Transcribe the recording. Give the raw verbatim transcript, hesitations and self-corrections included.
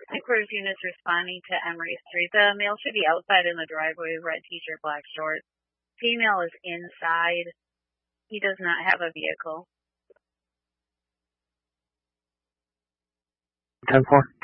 Headquarters units responding to Emery Street. The male should be outside in the driveway, red t-shirt, black shorts. Female is inside. He does not have a vehicle. ten four.